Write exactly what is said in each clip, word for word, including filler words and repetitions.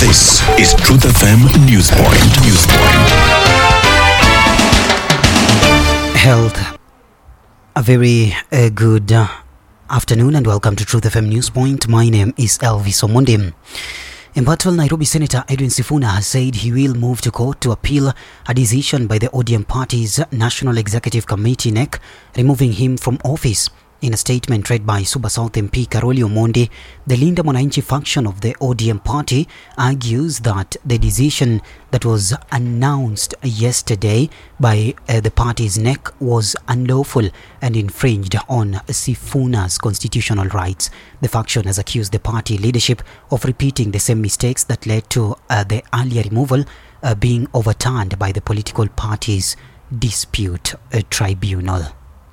This is Truth F M Newspoint. Newspoint. Health. A very uh, good uh, afternoon and welcome to Truth F M Newspoint. My name is Elvis Omondi. In Battle, Nairobi Senator Edwin Sifuna has said he will move to court to appeal a decision by the O D M party's National Executive Committee N E C, removing him from office. In a statement read by Suba South M P Karoli Omondi, the Linda Mwananchi faction of the O D M party argues that the decision that was announced yesterday by uh, the party's N E C was unlawful and infringed on Sifuna's constitutional rights. The faction has accused the party leadership of repeating the same mistakes that led to uh, the earlier removal uh, being overturned by the political party's dispute uh, tribunal.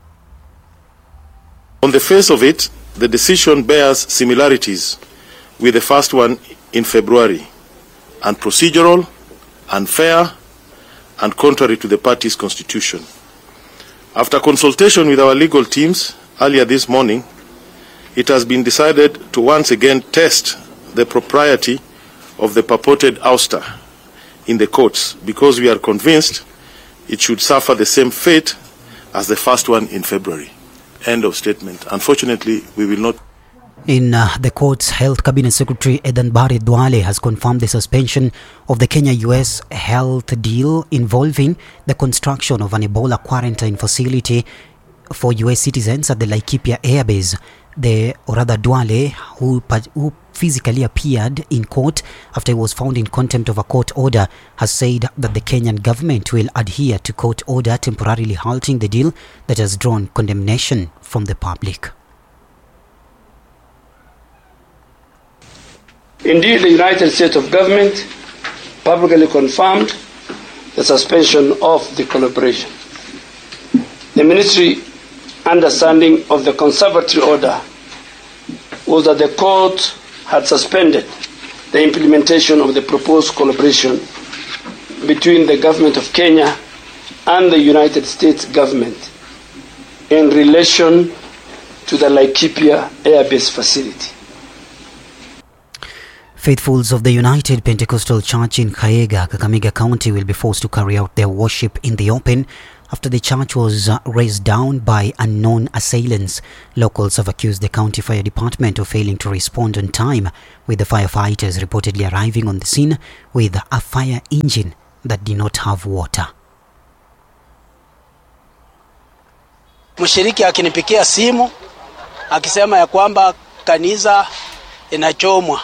On the face of it, the decision bears similarities with the first one in February, and procedural, unfair, and contrary to the party's constitution. After consultation with our legal teams earlier this morning, it has been decided to once again test the propriety of the purported ouster in the courts, because we are convinced it should suffer the same fate as the first one in February. End of statement. Unfortunately, we will not. In uh, the courts, Health Cabinet Secretary Edan Barre Duale has confirmed the suspension of the Kenya-U S health deal involving the construction of an Ebola quarantine facility for U S citizens at the Laikipia airbase. The, or rather Duale, who, who physically appeared in court after he was found in contempt of a court order, has said that the Kenyan government will adhere to court order, temporarily halting the deal that has drawn condemnation from the public. Indeed, the United States of Government publicly confirmed the suspension of the collaboration. The ministry understanding of the conservatory order was that the court had suspended the implementation of the proposed collaboration between the government of Kenya and the United States government in relation to the Laikipia airbase facility. Faithfuls of the United Pentecostal Church in Kaega, Kakamega County will be forced to carry out their worship in the open after the church was uh, razed down by unknown assailants. Locals have accused the county fire department of failing to respond on time, with the firefighters reportedly arriving on the scene with a fire engine that did not have water. Mshiriki akinipikia simu akisema ya kwamba kanisa inachomwa,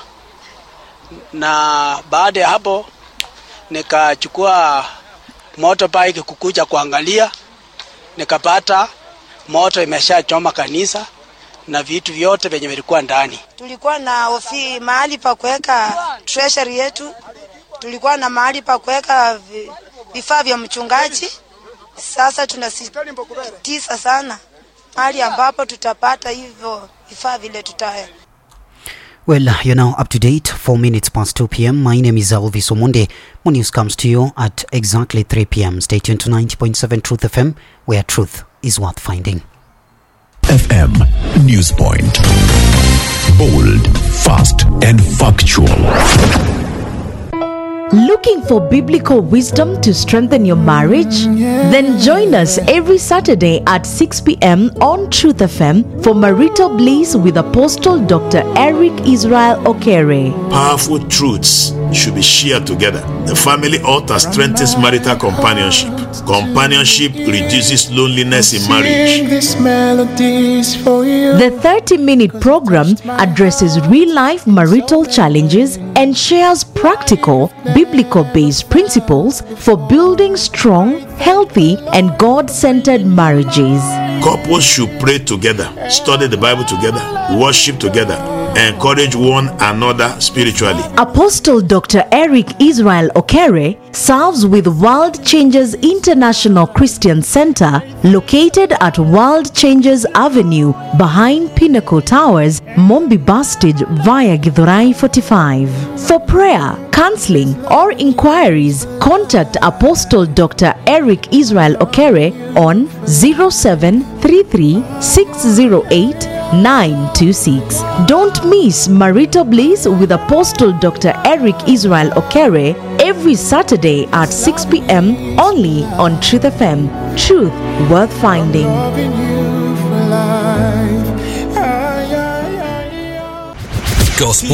na baada ya hapo nikachukua motorbike kukuja kuangalia, nikapata moto imeshachoma kanisa na vitu vyote venye vilikuwa ndani. Tulikuwa na ofi mahali pa kuweka treasury yetu, tulikuwa na mahali pa kuweka vifaa vya mchungaji. Sasa tunasitisa sana mahali ambapo tutapata hivyo vifaa vile tutaya. Well, you're now up to date, four minutes past two p.m. My name is Elvis Omondi. More news comes to you at exactly three p.m. Stay tuned to ninety point seven Truth F M, where truth is worth finding. F M Newspoint. Bold, fast, and factual. Looking for biblical wisdom to strengthen your marriage? Then join us every Saturday at six p.m. on Truth F M for Marital Bliss with Apostle Doctor Eric Israel Okere. Powerful truths should be shared together. The family altar strengthens marital companionship. Companionship reduces loneliness in marriage. The thirty-minute program addresses real-life marital challenges and shares practical, biblical-based principles for building strong, healthy, and God-centered marriages. Couples should pray together, study the Bible together, worship together, encourage one another spiritually. Apostle Doctor Eric Israel Okere serves with World Changers International Christian Center, located at World Changers Avenue behind Pinnacle Towers, Mombi Bus Stage via Githurai forty-five. For prayer, counseling, or inquiries, contact Apostle Doctor Eric Israel Okere on zero seven three three six zero eight nine two six. Don't miss Marital Bliss with Apostle Doctor Eric Israel Okere every Saturday at six p.m. only on Truth F M. Truth worth finding. Gospel